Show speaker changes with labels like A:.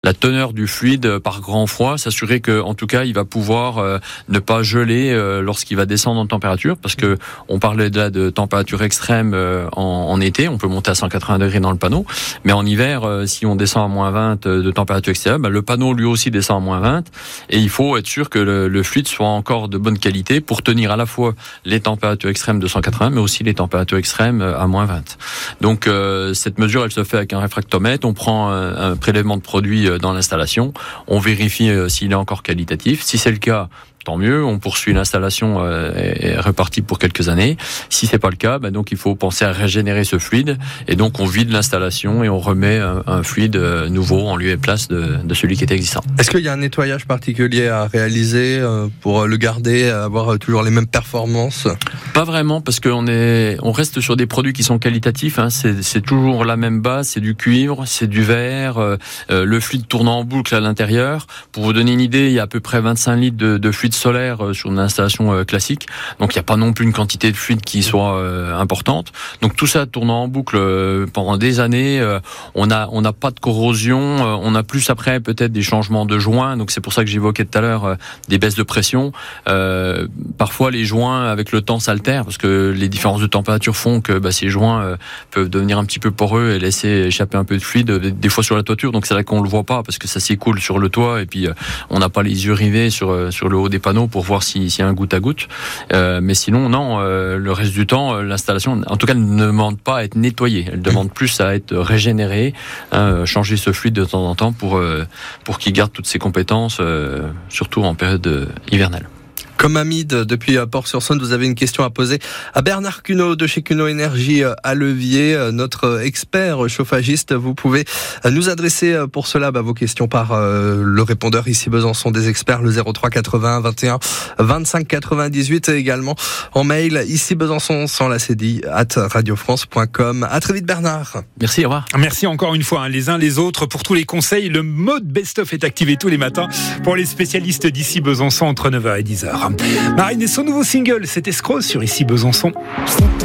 A: la teneur du fluide par grand froid, s'assurer que, en tout cas, il va pouvoir ne pas geler lorsqu'il va descendre en température, parce que on parlait là de température extrême en été, on peut monter à 180 degrés dans le panneau, mais en hiver, si on descend à moins 20 de température extérieure, le panneau lui aussi descend à moins 20, et il faut être sûr que le fluide soit encore de bonne qualité pour tenir à la fois les températures extrêmes de 180, mais aussi les températures extrêmes à moins 20. Donc cette mesure, elle se fait avec un réfractomètre, on prend un prélèvement de produit dans l'installation, on vérifie s'il est encore qualitatif. Si c'est le cas, tant mieux, on poursuit l'installation est repartie pour quelques années. Si c'est pas le cas, donc il faut penser à régénérer ce fluide, et donc on vide l'installation et on remet un fluide nouveau en lieu et place de celui qui était existant.
B: Est-ce qu'il y a un nettoyage particulier à réaliser pour le garder, avoir toujours les mêmes performances ?
A: Pas vraiment, parce on reste sur des produits qui sont qualitatifs, c'est toujours la même base, c'est du cuivre, c'est du verre, le fluide tourne en boucle à l'intérieur. Pour vous donner une idée, il y a à peu près 25 litres de fluide solaire sur une installation classique, donc il n'y a pas non plus une quantité de fluide qui soit importante, donc tout ça tourne en boucle pendant des années, on n'a pas de corrosion, on a plus après peut-être des changements de joints, donc c'est pour ça que j'évoquais tout à l'heure des baisses de pression, parfois les joints avec le temps s'altèrent, parce que les différences de température font que ces joints peuvent devenir un petit peu poreux et laisser échapper un peu de fluide, des fois sur la toiture, donc c'est là qu'on le voit pas, parce que ça s'écoule sur le toit, et puis on n'a pas les yeux rivés sur le haut des panneaux pour voir s'il y a un goutte à goutte, mais sinon non, le reste du temps l'installation en tout cas ne demande pas à être nettoyée, elle demande plus à être régénérée, changer ce fluide de temps en temps pour qu'il garde toutes ses compétences, surtout en période hivernale.
B: Comme Hamid, depuis Port-sur-Saône, vous avez une question à poser à Bernard Cuneau de chez Cuneau Énergie à Levier, notre expert chauffagiste. Vous pouvez nous adresser pour cela vos questions par le répondeur ici Besançon des experts, le 03 80 21 25 98, et également en mail ici Besançon sans la cédille @radiofrance.com. À très vite Bernard.
A: Merci, au revoir.
C: Merci encore une fois les uns les autres pour tous les conseils. Le mode best-of est activé tous les matins pour les spécialistes d'ici Besançon entre 9h et 10h. Marine et son nouveau single, c'est Escroc sur ici Besançon.